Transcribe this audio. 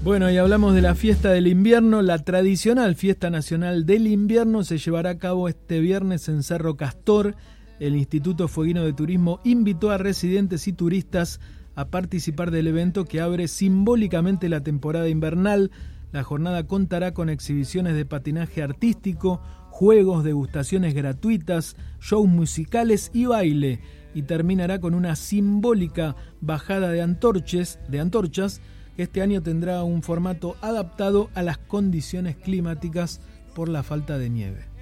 Bueno, y hablamos de la fiesta del invierno. La tradicional fiesta nacional del invierno se llevará a cabo este viernes en Cerro Castor. El Instituto Fueguino de Turismo invitó a residentes y turistas a participar del evento que abre simbólicamente la temporada invernal. La jornada contará con exhibiciones de patinaje artístico, juegos, degustaciones gratuitas, shows musicales y baile. Y terminará con una simbólica bajada de antorchas, que este año tendrá un formato adaptado a las condiciones climáticas por la falta de nieve.